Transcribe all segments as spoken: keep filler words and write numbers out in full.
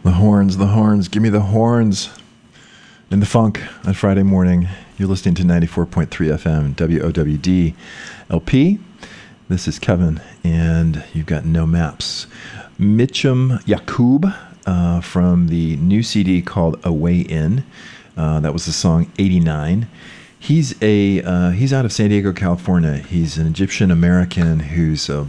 The horns, the horns, give me the horns. In the funk on Friday morning, you're listening to ninety-four point three F M, W O W D L P. This is Kevin, and you've got No Maps. Mitchum Yacoub uh, from the new C D called A Way In. Uh, that was the song eighty-nine. He's a uh, he's out of San Diego, California. He's an Egyptian American who's a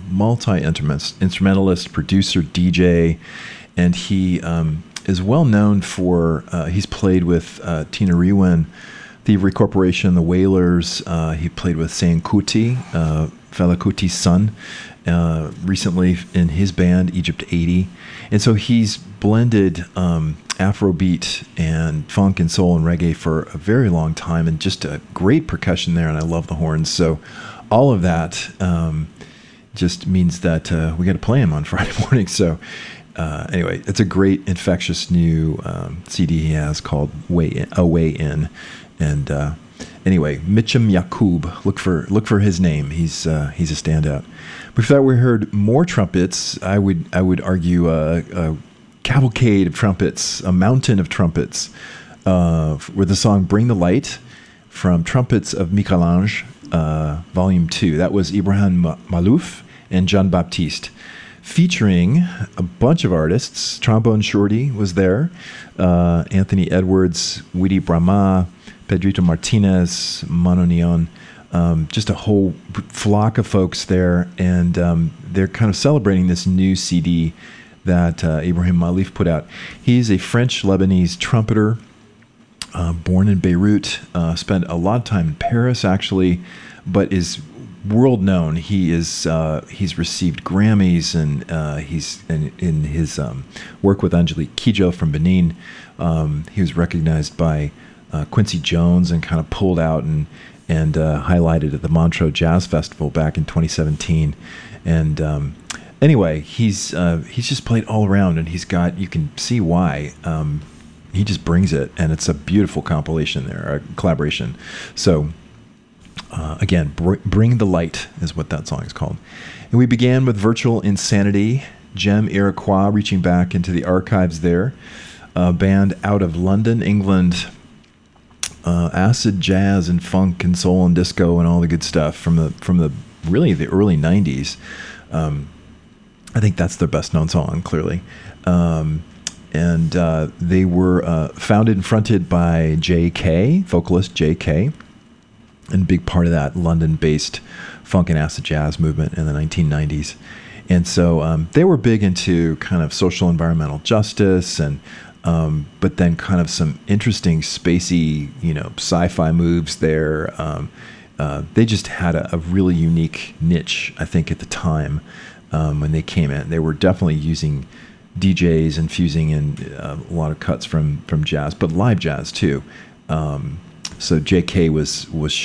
multi-instrumentalist, producer, D J, and he um, is well known for, uh, he's played with uh, Tina Rewen, Thievery Corporation, The Wailers. Uh, he played with Seun Kuti, uh, Fela Kuti's son, uh, recently in his band, Egypt eighty. And so he's blended um, Afrobeat and funk and soul and reggae for a very long time, and just a great percussion there, and I love the horns. So all of that um, just means that uh, we got to play him on Friday morning. So uh, anyway, it's a great infectious new um, C D he has called Way In, A Way In. And uh, anyway, Mitchum Yacoub, look for look for his name. He's uh, he's a standout. Before that, we heard more trumpets. I would I would argue uh, a cavalcade of trumpets, a mountain of trumpets, uh, with the song "Bring the Light" from Trumpets of Michel-Ange, uh, Volume Two. That was Ibrahim Malouf and Jean Baptiste, featuring a bunch of artists. Trombone Shorty was there, uh, Anthony Edwards, Widi Brahma, Pedrito Martinez, Mano Neon, um, just a whole flock of folks there, and um, they're kind of celebrating this new C D that uh, Ibrahim Malouf put out. He's a French-Lebanese trumpeter, uh, born in Beirut, uh, spent a lot of time in Paris, actually, but is world known. He is uh, he's received Grammys, and uh, he's in, in his um, work with Angelique Kidjo from Benin. Um, he was recognized by Uh, Quincy Jones and kind of pulled out and and uh, highlighted at the Montreux Jazz Festival back in twenty seventeen. And um, anyway, he's uh, he's just played all around, and he's got, you can see why. Um, he just brings it, and it's a beautiful compilation there, a collaboration. So uh, again, br- Bring the Light is what that song is called. And we began with Virtual Insanity, Jem Iroquois, reaching back into the archives there. A band out of London, England. Uh, acid jazz and funk and soul and disco and all the good stuff from the from the really the early nineties. Um, I think that's their best known song, clearly. Um, and uh, they were uh, founded and fronted by J K, vocalist J K, and a big part of that London-based funk and acid jazz movement in the nineteen nineties. And so um, they were big into kind of social environmental justice, and Um, but then kind of some interesting spacey, you know, sci-fi moves there. Um, uh, they just had a, a really unique niche, I think, at the time um, when they came in. They were definitely using D Js and fusing in uh, a lot of cuts from from jazz, but live jazz too. Um, so J K was was